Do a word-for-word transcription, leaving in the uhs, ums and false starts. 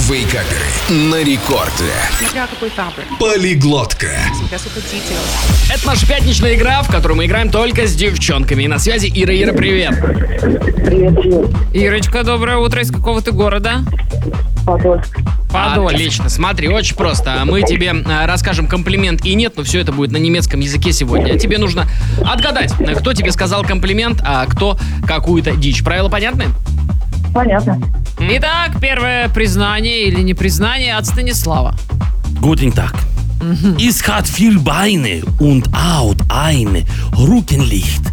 Вейкаперы на рекорде. Смотря какой тапы. Полиглотка. Это наша пятничная игра, в которую мы играем только с девчонками. И на связи Ира. Ира, привет. Привет, привет. Ирочка, доброе утро. Из какого ты города? Подольск. Отлично, смотри, очень просто. Мы тебе а, расскажем комплимент и нет, но все это будет на немецком языке сегодня. Тебе нужно отгадать, кто тебе сказал комплимент, а кто какую-то дичь. Правила понятны? Понятно. Итак, первое признание или непризнание от Станислава. Guten Tag. Es hat vier Beine und auch ein Rückenlicht.